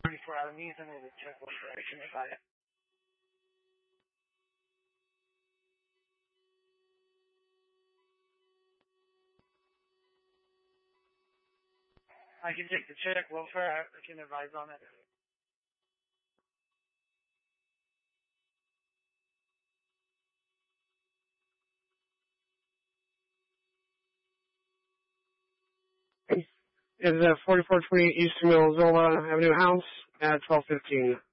34 out of me, and then the check welfare. I can advise. I can take the check welfare. I can advise on it. Is 4428 East Milzola Avenue House at 12:15.